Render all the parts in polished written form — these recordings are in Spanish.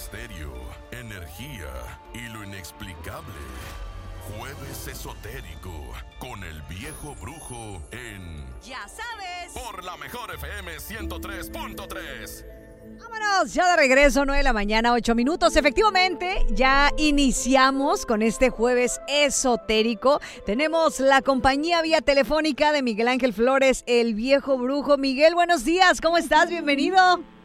misterio, energía y lo inexplicable. Jueves Esotérico con el Viejo Brujo en... ¡Ya sabes! Por la Mejor FM 103.3. Vámonos, ya de regreso, 9 de la mañana, 8 minutos. Efectivamente, ya iniciamos con este jueves esotérico. Tenemos la compañía vía telefónica de Miguel Ángel Flores, el Viejo Brujo. Miguel, buenos días, ¿cómo estás? Bienvenido.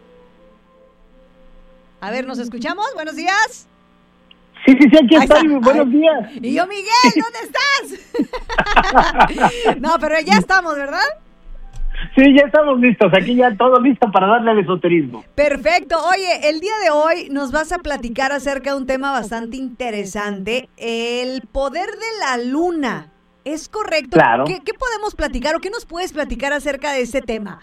A ver, ¿nos escuchamos? Buenos días. Sí, aquí estoy. Buenos días. Y yo, Miguel, ¿dónde estás? No, pero ya estamos, ¿verdad? Sí, ya estamos listos. Aquí ya todo listo para darle al esoterismo. Perfecto. Oye, el día de hoy nos vas a platicar acerca de un tema bastante interesante, el poder de la luna. ¿Es correcto? Claro. ¿Qué podemos platicar o qué nos puedes platicar acerca de este tema?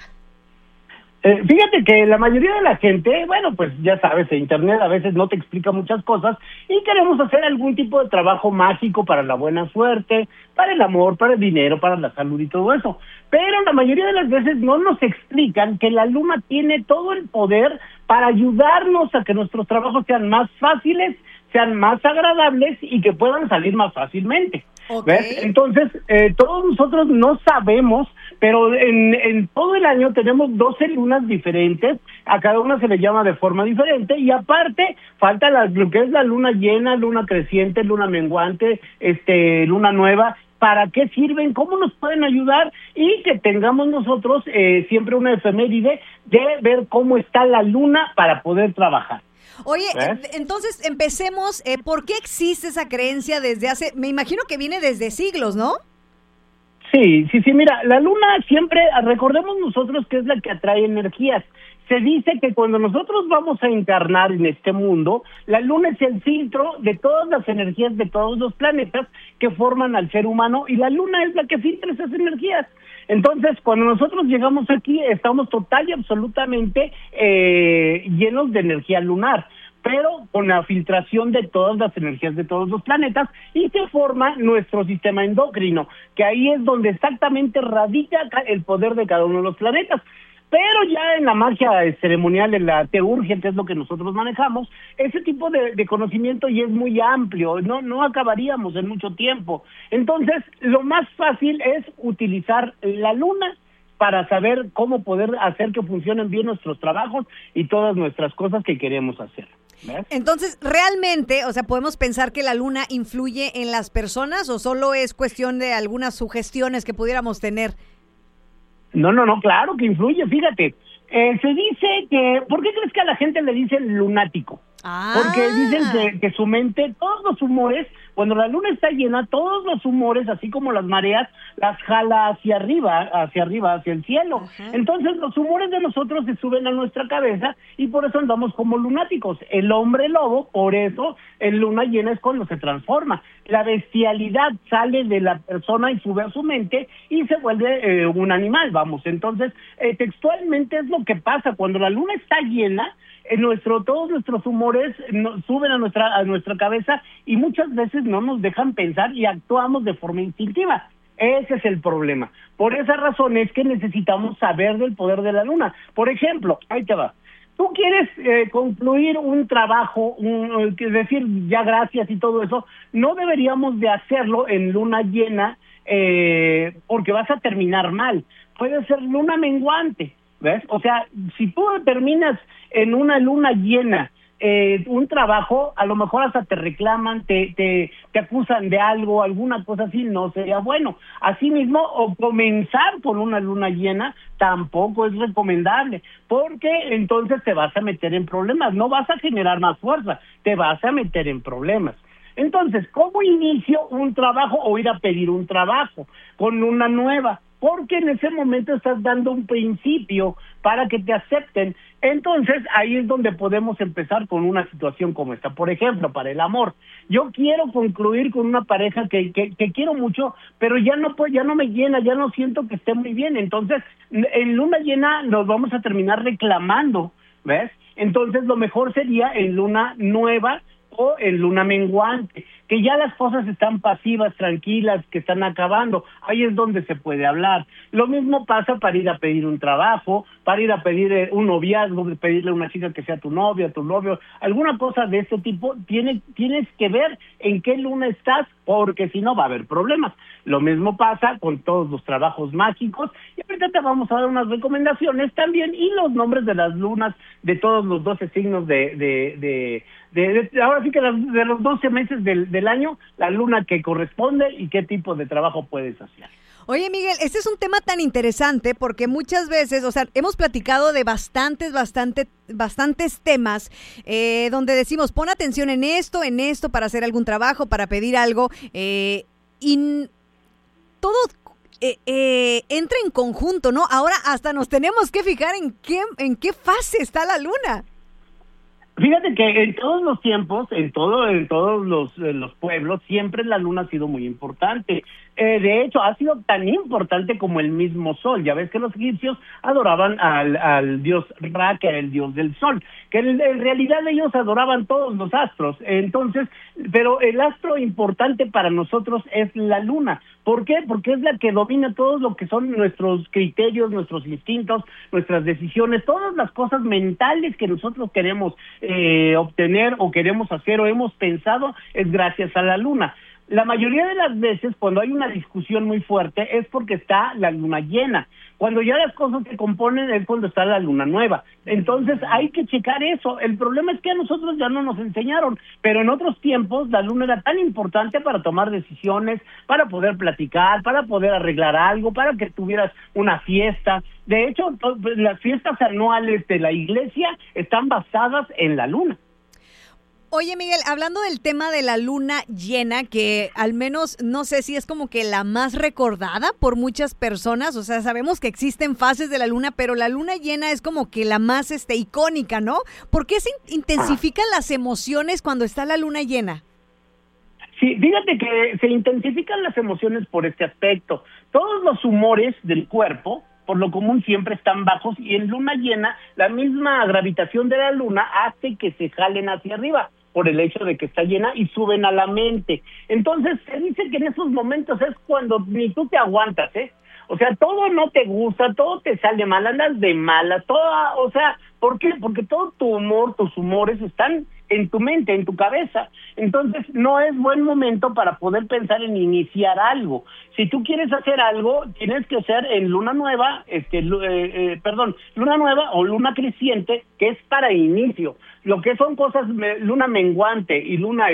Fíjate que la mayoría de la gente, bueno, pues ya sabes, en internet a veces no te explica muchas cosas y queremos hacer algún tipo de trabajo mágico para la buena suerte, para el amor, para el dinero, para la salud y todo eso. Pero la mayoría de las veces no nos explican que la luna tiene todo el poder para ayudarnos a que nuestros trabajos sean más fáciles, sean más agradables y que puedan salir más fácilmente. Okay. ¿Ves? Entonces, todos nosotros no sabemos, pero en todo el año tenemos 12 lunas diferentes, a cada una se le llama de forma diferente, y aparte falta lo que es la luna llena, luna creciente, luna menguante, luna nueva. ¿Para qué sirven? ¿Cómo nos pueden ayudar? Y que tengamos nosotros siempre una efeméride de ver cómo está la luna para poder trabajar. Oye, entonces empecemos, ¿por qué existe esa creencia desde hace, me imagino que viene desde siglos, ¿no? Sí, mira, la luna siempre, recordemos nosotros que es la que atrae energías. Se dice que cuando nosotros vamos a encarnar en este mundo, la luna es el filtro de todas las energías de todos los planetas que forman al ser humano, y la luna es la que filtra esas energías. Entonces, cuando nosotros llegamos aquí, estamos total y absolutamente llenos de energía lunar, pero con la filtración de todas las energías de todos los planetas, y se forma nuestro sistema endocrino, que ahí es donde exactamente radica el poder de cada uno de los planetas. Pero ya en la magia ceremonial, en la teurgia, que es lo que nosotros manejamos, ese tipo de conocimiento ya es muy amplio, no acabaríamos en mucho tiempo. Entonces, lo más fácil es utilizar la luna para saber cómo poder hacer que funcionen bien nuestros trabajos y todas nuestras cosas que queremos hacer. ¿Ves? Entonces, realmente, o sea, ¿podemos pensar que la luna influye en las personas o solo es cuestión de algunas sugestiones que pudiéramos tener? No, claro que influye, fíjate. Se dice que, ¿por qué crees que a la gente le dicen lunático? Porque dicen que su mente, todos los humores, cuando la luna está llena, todos los humores, así como las mareas, las jala hacia arriba, hacia el cielo. Ajá. Entonces los humores de nosotros se suben a nuestra cabeza y por eso andamos como lunáticos. El hombre lobo, por eso en luna llena es cuando se transforma. La bestialidad sale de la persona y sube a su mente y se vuelve un animal, vamos. Entonces, textualmente es lo que pasa. Cuando la luna está llena, todos nuestros humores suben a nuestra cabeza y muchas veces no nos dejan pensar y actuamos de forma instintiva. Ese es el problema. Por esa razón es que necesitamos saber del poder de la luna. Por ejemplo, ahí te va. Tú quieres concluir un trabajo, es decir, ya gracias y todo eso, no deberíamos de hacerlo en luna llena porque vas a terminar mal. Puede ser luna menguante, ¿ves? O sea, si tú terminas en una luna llena un trabajo, a lo mejor hasta te reclaman, te acusan de algo, alguna cosa así, no sería bueno. Asimismo, o comenzar con una luna llena tampoco es recomendable, porque entonces te vas a meter en problemas, no vas a generar más fuerza, te vas a meter en problemas. Entonces, ¿cómo inicio un trabajo o ir a pedir un trabajo con luna nueva? Porque en ese momento estás dando un principio para que te acepten. Entonces, ahí es donde podemos empezar con una situación como esta. Por ejemplo, para el amor. Yo quiero concluir con una pareja que quiero mucho, pero ya no me llena, ya no siento que esté muy bien. Entonces, en luna llena nos vamos a terminar reclamando, ¿ves? Entonces, lo mejor sería en luna nueva o en luna menguante. que ya las cosas están pasivas, tranquilas, que están acabando, ahí es donde se puede hablar. Lo mismo pasa para ir a pedir un trabajo, para ir a pedir un noviazgo, pedirle a una chica que sea tu novia, tu novio, alguna cosa de ese tipo. Tienes que ver en qué luna estás, porque si no va a haber problemas. Lo mismo pasa con todos los trabajos mágicos, y ahorita te vamos a dar unas recomendaciones también, y los nombres de las lunas de todos los 12 signos ahora sí que de los 12 meses del año, la luna que corresponde y qué tipo de trabajo puedes hacer. Oye, Miguel, este es un tema tan interesante porque muchas veces, o sea, hemos platicado de bastantes temas donde decimos, pon atención en esto, para hacer algún trabajo, para pedir algo, y todo entra en conjunto, ¿no? Ahora hasta nos tenemos que fijar en qué fase está la luna. Fíjate que en todos los tiempos, en todos los pueblos, siempre la luna ha sido muy importante. De hecho, ha sido tan importante como el mismo sol. Ya ves que los egipcios adoraban al dios Ra, que era el dios del sol, que en realidad ellos adoraban todos los astros. Entonces, pero el astro importante para nosotros es la luna. ¿Por qué? Porque es la que domina todo lo que son nuestros criterios, nuestros instintos, nuestras decisiones, todas las cosas mentales que nosotros queremos obtener o queremos hacer o hemos pensado, es gracias a la luna. La mayoría de las veces, cuando hay una discusión muy fuerte, es porque está la luna llena. Cuando ya las cosas se componen es cuando está la luna nueva. Entonces hay que checar eso. El problema es que a nosotros ya no nos enseñaron, pero en otros tiempos la luna era tan importante para tomar decisiones, para poder platicar, para poder arreglar algo, para que tuvieras una fiesta. De hecho, las fiestas anuales de la iglesia están basadas en la luna. Oye, Miguel, hablando del tema de la luna llena, que al menos no sé si es como que la más recordada por muchas personas, o sea, sabemos que existen fases de la luna, pero la luna llena es como que la más icónica, ¿no? ¿Por qué se intensifican las emociones cuando está la luna llena? Sí, fíjate que se intensifican las emociones por este aspecto. Todos los humores del cuerpo, por lo común, siempre están bajos, y en luna llena, la misma gravitación de la luna hace que se jalen hacia arriba, por el hecho de que está llena, y suben a la mente. Entonces, se dice que en esos momentos es cuando ni tú te aguantas, ¿eh? O sea, todo no te gusta, todo te sale mal, andas de mala, o sea, ¿por qué? Porque todo tu humor, tus humores están en tu mente, en tu cabeza. Entonces, no es buen momento para poder pensar en iniciar algo. Si tú quieres hacer algo, tienes que hacer en luna nueva, luna nueva o luna creciente, que es para inicio. Lo que son cosas, luna menguante y luna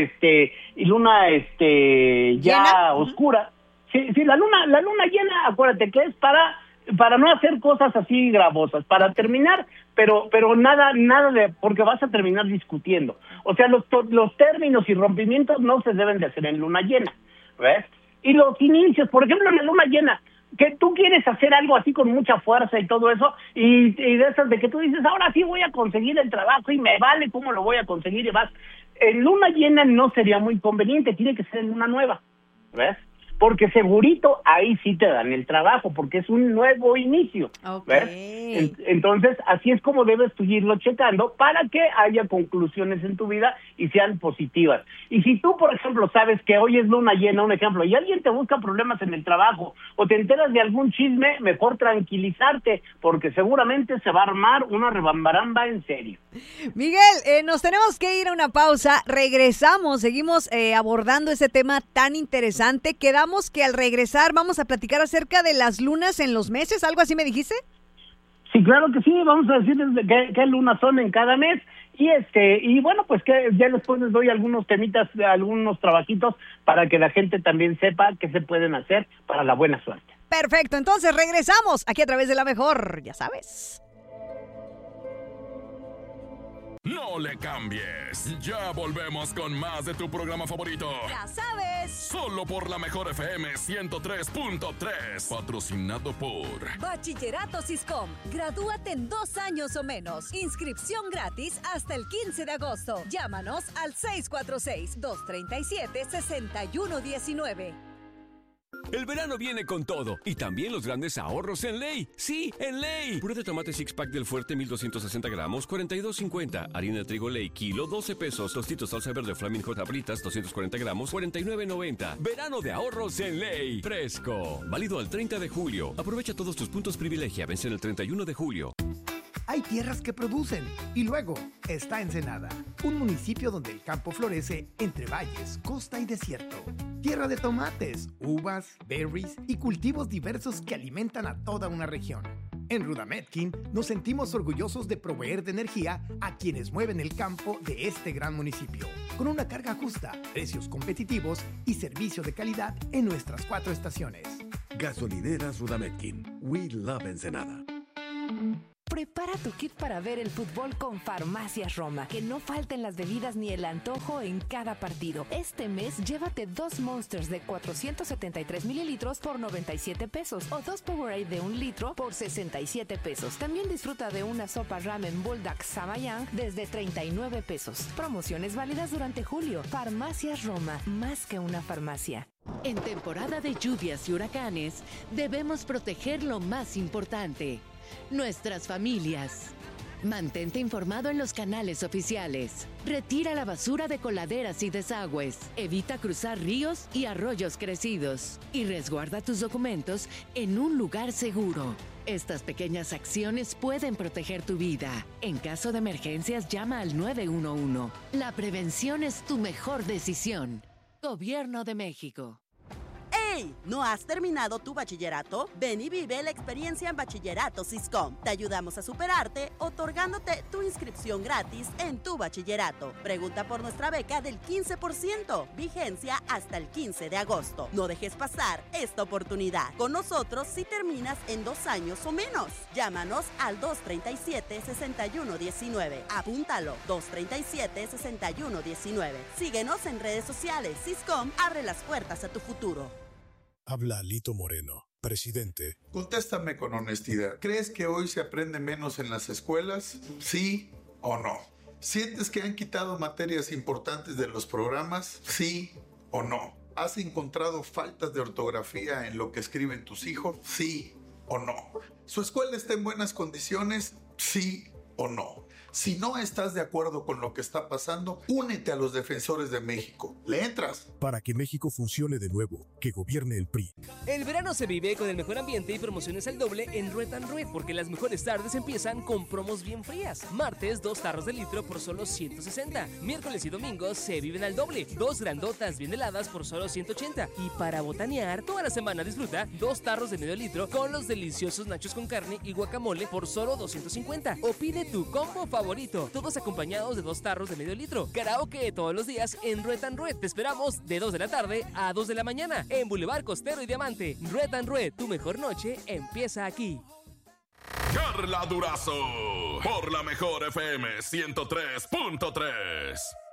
ya oscura. Sí, la luna llena, acuérdate que es para no hacer cosas así gravosas, para terminar, pero nada de, porque vas a terminar discutiendo. O sea, los términos y rompimientos no se deben de hacer en luna llena, ¿ves? Y los inicios, por ejemplo, en la luna llena, que tú quieres hacer algo así con mucha fuerza y todo eso, y de esas de que tú dices, ahora sí voy a conseguir el trabajo y me vale cómo lo voy a conseguir, y vas. En luna llena no sería muy conveniente, tiene que ser en luna nueva, ¿ves? Porque segurito ahí sí te dan el trabajo, porque es un nuevo inicio, ¿ves? Entonces, así es como debes tú irlo checando para que haya conclusiones en tu vida y sean positivas. Y si tú, por ejemplo, sabes que hoy es luna llena, un ejemplo, y alguien te busca problemas en el trabajo o te enteras de algún chisme, mejor tranquilizarte, porque seguramente se va a armar una rebambaramba en serio. Miguel, nos tenemos que ir a una pausa. Regresamos, seguimos abordando ese tema tan interesante. Quedamos que al regresar vamos a platicar acerca de las lunas en los meses, ¿algo así me dijiste? Sí, claro que sí, vamos a decirles qué lunas son en cada mes, y bueno, pues que ya después les doy algunos temitas, algunos trabajitos para que la gente también sepa qué se pueden hacer para la buena suerte. Perfecto, entonces regresamos aquí a través de La Mejor, ya sabes. No le cambies. Ya volvemos con más de tu programa favorito. Ya sabes. Solo por La Mejor FM 103.3. Patrocinado por Bachillerato Siscom. Gradúate en 2 años o menos. Inscripción gratis hasta el 15 de agosto. Llámanos al 646-237-6119. El verano viene con todo y también los grandes ahorros en Ley. ¡Sí, en Ley! Puré de tomate six pack del Fuerte 1260 gramos, 42.50. Harina de trigo Ley kilo, 12 pesos. Tostitos salsa verde Flaming Hot Abritas, 240 gramos, 49.90. Verano de ahorros en Ley. Fresco. Válido al 30 de julio. Aprovecha todos tus puntos privilegia. Vencen el 31 de julio. Hay tierras que producen y luego está Ensenada, un municipio donde el campo florece entre valles, costa y desierto. Tierra de tomates, uvas, berries y cultivos diversos que alimentan a toda una región. En Rudametkin nos sentimos orgullosos de proveer de energía a quienes mueven el campo de este gran municipio, con una carga justa, precios competitivos y servicio de calidad en nuestras 4 estaciones. Gasolineras Rudametkin. We love Ensenada. Prepara tu kit para ver el fútbol con Farmacias Roma. Que no falten las bebidas ni el antojo en cada partido. Este mes, llévate 2 Monsters de 473 mililitros por 97 pesos o 2 Powerade de 1 litro por 67 pesos. También disfruta de una sopa ramen Bulldog Samayang desde 39 pesos. Promociones válidas durante julio. Farmacias Roma, más que una farmacia. En temporada de lluvias y huracanes, debemos proteger lo más importante: nuestras familias. Mantente informado en los canales oficiales. Retira la basura de coladeras y desagües. Evita cruzar ríos y arroyos crecidos. Y resguarda tus documentos en un lugar seguro. Estas pequeñas acciones pueden proteger tu vida. En caso de emergencias, llama al 911. La prevención es tu mejor decisión. Gobierno de México. ¡Hey! ¿No has terminado tu bachillerato? Ven y vive la experiencia en Bachillerato Siscom. Te ayudamos a superarte otorgándote tu inscripción gratis en tu bachillerato. Pregunta por nuestra beca del 15%. Vigencia hasta el 15 de agosto. No dejes pasar esta oportunidad. Con nosotros si terminas en 2 años o menos. Llámanos al 237-6119. Apúntalo, 237-6119. Síguenos en redes sociales. Siscom abre las puertas a tu futuro. Habla Lito Moreno, presidente. Contéstame con honestidad. ¿Crees que hoy se aprende menos en las escuelas? ¿Sí o no? ¿Sientes que han quitado materias importantes de los programas? ¿Sí o no? ¿Has encontrado faltas de ortografía en lo que escriben tus hijos? ¿Sí o no? ¿Su escuela está en buenas condiciones? ¿Sí o no? Si no estás de acuerdo con lo que está pasando, únete a los defensores de México. ¿Le entras? Para que México funcione de nuevo, que gobierne el PRI. El verano se vive con el mejor ambiente y promociones al doble en Red & Red, porque las mejores tardes empiezan con promos bien frías. Martes, 2 tarros de litro por solo 160. Miércoles y domingos se viven al doble. 2 grandotas bien heladas por solo 180. Y para botanear, toda la semana disfruta 2 tarros de medio litro con los deliciosos nachos con carne y guacamole por solo 250. O pide tu combo favorito, todos acompañados de 2 tarros de medio litro. Karaoke todos los días en Red & Red. Te esperamos de 2 de la tarde a 2 de la mañana en Boulevard Costero y Diamante. Red & Red, tu mejor noche empieza aquí. Carla Durazo por la mejor FM 103.3.